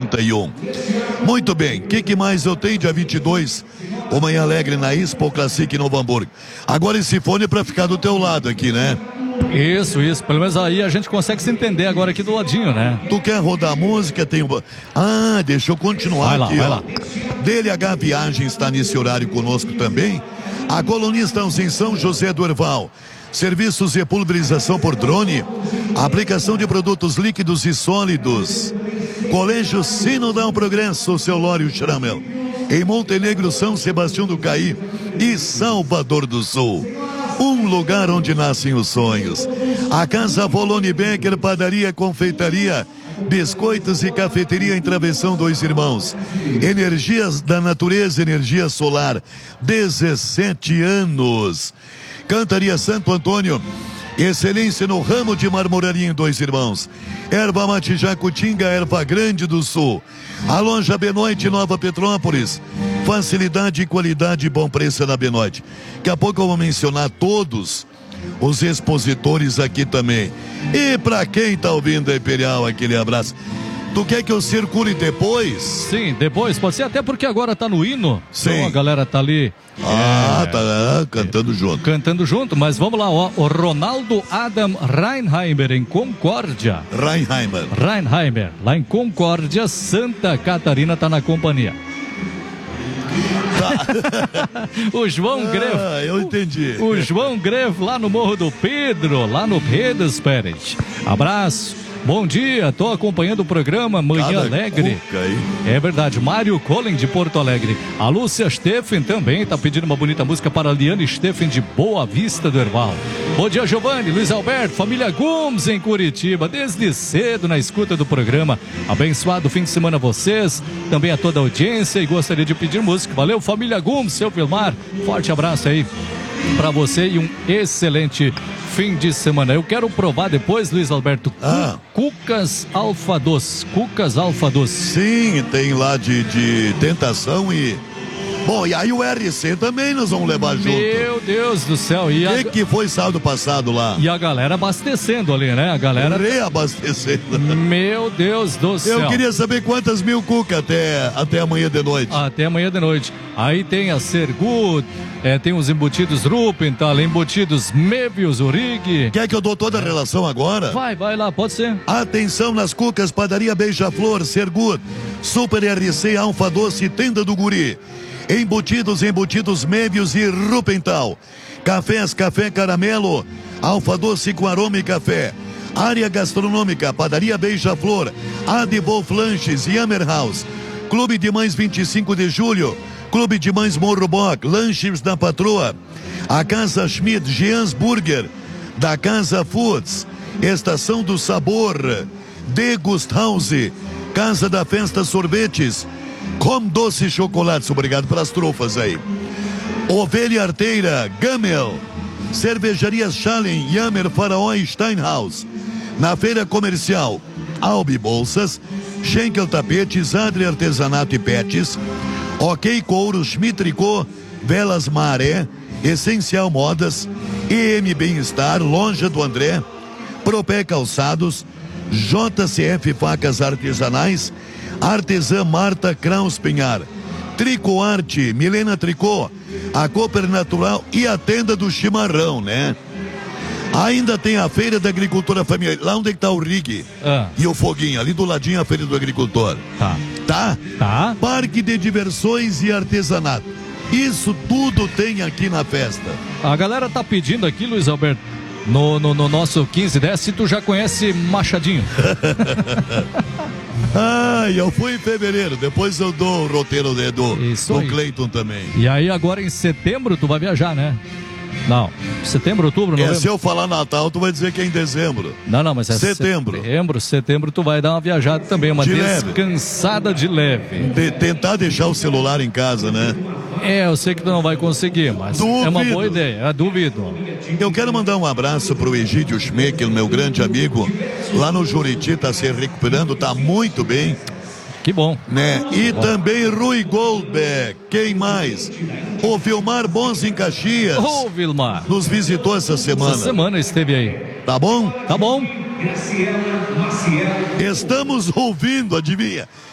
31. Muito bem, o que mais eu tenho dia 22? O Manhã Alegre na Expo Classic Novo Hamburgo. Agora esse fone é pra ficar do teu lado aqui, né? Isso. Pelo menos aí a gente consegue se entender agora aqui do ladinho, né? Tu quer rodar música? Tem um... Ah, deixa eu continuar aqui, vai ó. lá. DLH Viagem está nesse horário conosco também. A colunista em São José do Herval. Serviços de pulverização por drone. Aplicação de produtos líquidos e sólidos. Colégio Sinodal Progresso, seu Lório Schrammel. Em Montenegro, São Sebastião do Caí e Salvador do Sul. Um lugar onde nascem os sonhos. A Casa Volone Becker, padaria, confeitaria, biscoitos e cafeteria em Travessão Dois Irmãos. Energias da natureza, energia solar. 17 anos. Cantaria Santo Antônio. Excelência no ramo de marmoraria em Dois Irmãos. Erva Mate Jacutinga, Erva Grande do Sul. A loja Benoite Nova Petrópolis. Facilidade, qualidade e bom preço na Benoite. Daqui a pouco eu vou mencionar todos os expositores aqui também. E pra quem tá ouvindo a Imperial, aquele abraço. Tu quer que eu circule depois? Sim, depois, pode ser, até porque agora tá no hino. Sim. Então a galera tá ali. Tá cantando junto. Cantando junto, mas vamos lá, ó. O Ronaldo Adam Reinheimer em Concórdia. Reinheimer, lá em Concórdia, Santa Catarina, tá na companhia. O João Greve. Eu entendi. O João Greve lá no Morro do Pedro, lá no Pedesperit. Abraço. Bom dia, tô acompanhando o programa Manhã Alegre. É verdade, Mário Collen de Porto Alegre. A Lúcia Steffen também tá pedindo uma bonita música para a Liane Steffen de Boa Vista do Herval. Bom dia, Giovanni, Luiz Alberto, família Gomes em Curitiba, desde cedo na escuta do programa. Abençoado fim de semana a vocês, também a toda a audiência, e gostaria de pedir música. Valeu, família Gomes, seu Vilmar, forte abraço aí para você e um excelente fim de semana. Eu quero provar depois, Luiz Alberto, Cucas Alfa Doce. Sim, tem lá de tentação e... Bom, e aí o RC também nós vamos levar junto. Meu Deus do céu. E o que foi sábado passado lá? E a galera abastecendo ali, né? A galera... reabastecendo. Meu Deus do céu. Eu queria saber quantas mil cuca até amanhã de noite. Até amanhã de noite. Aí tem a Sergut, tem os embutidos Rupental, embutidos Mevius, Urig. Quer que eu dou toda a relação agora? Vai lá, pode ser. Atenção nas cucas, padaria Beija-Flor, Sergut, Super RC, Alfa Doce, Tenda do Guri. Embutidos Mévios e Rupental. Cafés, café caramelo, Alfa Doce com aroma e café. Área gastronômica, padaria Beija-Flor, Adwolf Lanches e Hammer House. Clube de Mães 25 de Julho, Clube de Mães Morro Bock, Lanches da Patroa. A Casa Schmidt, Jeans Burger, da Casa Foods, Estação do Sabor, Degust House, Casa da Festa Sorvetes, Com Doce Chocolates, obrigado pelas trufas aí. Ovelha Arteira, Gamel, Cervejarias Schallen, Yammer, Faraó e Steinhaus. Na feira comercial, Albi Bolsas, Schenkel Tapetes, Adri Artesanato e Pets, OK Couros, Schmidt Tricô, Velas Maré, Essencial Modas, EM Bem-Estar, Loja do André, Propé Calçados, JCF Facas Artesanais, Artesã Marta Kraus Penhar, Tricoarte, Milena Tricô, a Cooper Natural e a Tenda do Chimarrão, né? Ainda tem a Feira da Agricultura Familiar, lá onde é que tá o Rig e o Foguinho, ali do ladinho a Feira do Agricultor. Tá? Parque de diversões e artesanato. Isso tudo tem aqui na festa. A galera tá pedindo aqui, Luiz Alberto, no nosso 1510, se tu já conhece Machadinho. Eu fui em fevereiro, depois eu dou o roteiro do Cleiton também. E aí agora em setembro tu vai viajar, né? Não, setembro, outubro, novembro. Se eu falar Natal, tu vai dizer que é em dezembro. Não, mas é setembro tu vai dar uma viajada também, uma descansada de leve. Tentar deixar o celular em casa, né? Eu sei que tu não vai conseguir, mas é uma boa ideia, duvido. Eu quero mandar um abraço pro Egídio Schmeck, meu grande amigo, lá no Juriti, tá se recuperando, tá muito bem. Que bom. Né? E também Rui Goldberg. Quem mais? O Vilmar Bons em Caxias. Vilmar. Nos visitou essa semana. Essa semana esteve aí. Tá bom? Tá bom. Estamos ouvindo, adivinha?